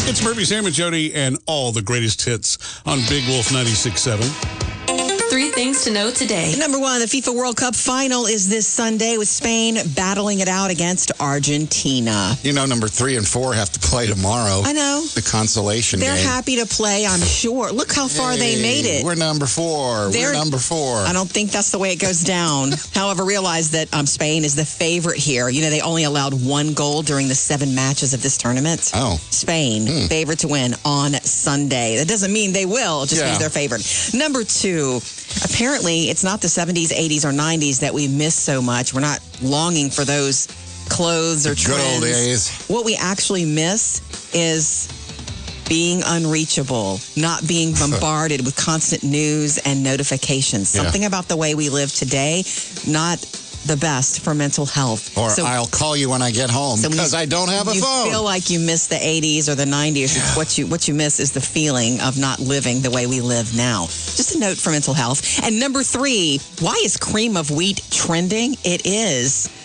It's Murphy, Sam, and Jody, and all the greatest hits on Big Wolf 96.7. 3 things to know today. Number 1, the FIFA World Cup final is this Sunday with Spain battling it out against Argentina. You know, number 3 and 4 have to play tomorrow. I know. The consolation They're game. happy to play, I'm sure. Look how far they made it. We're number 4. We're number 4. I don't think that's the way it goes down. However, realize that Spain is the favorite here. You know, they only allowed 1 goal during the 7 matches of this tournament. Oh. Spain, favorite to win on Sunday. That doesn't mean they will. It just means they're favored. Number 2, apparently it's not the 70s, 80s, or 90s that we miss so much. We're not longing for those clothes or trends. Good old days. What we actually miss is being unreachable, not being bombarded with constant news and notifications. Something about the way we live today, not the best for mental health. Or I'll call you when I get home because I don't have a phone. You feel like you miss the 80s or the 90s. Yeah. What you miss is the feeling of not living the way we live now. Just a note for mental health. And number 3, why is cream of wheat trending? It is.